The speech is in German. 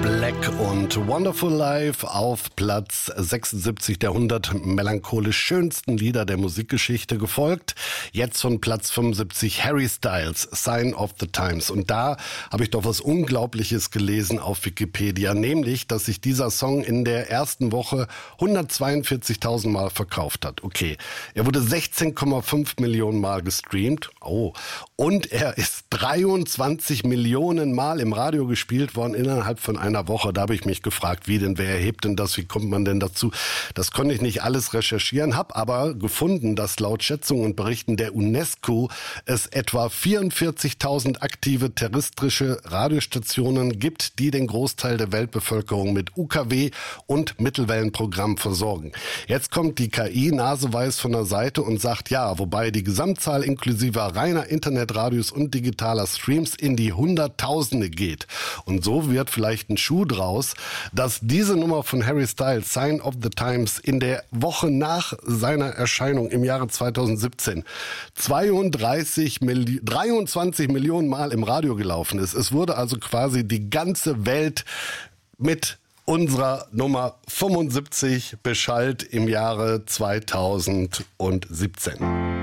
Black und Wonderful Life auf Platz 76 der 100 melancholisch schönsten Lieder der Musikgeschichte, gefolgt jetzt von Platz 75 Harry Styles, Sign of the Times. Und da habe ich doch was Unglaubliches gelesen auf Wikipedia, nämlich, dass sich dieser Song in der ersten Woche 142.000 Mal verkauft hat. Okay, er wurde 16,5 Millionen Mal gestreamt. Oh, und er ist 23 Millionen Mal im Radio gespielt worden innerhalb von einer Woche. Da habe ich mich gefragt, wie denn, wer erhebt denn das, wie kommt man denn dazu? Das konnte ich nicht alles recherchieren, habe aber gefunden, dass laut Schätzungen und Berichten der UNESCO es etwa 44.000 aktive terrestrische Radiostationen gibt, die den Großteil der Weltbevölkerung mit UKW und Mittelwellenprogramm versorgen. Jetzt kommt die KI naseweiß von der Seite und sagt ja, wobei die Gesamtzahl inklusive reiner Internetradios und digitaler Streams in die Hunderttausende geht. Und so wird vielleicht ein Schuh draus, dass diese Nummer von Harry Styles, Sign of the Times, in der Woche nach seiner Erscheinung im Jahre 2017 23 Millionen Mal im Radio gelaufen ist. Es wurde also quasi die ganze Welt mit unserer Nummer 75 beschallt im Jahre 2017.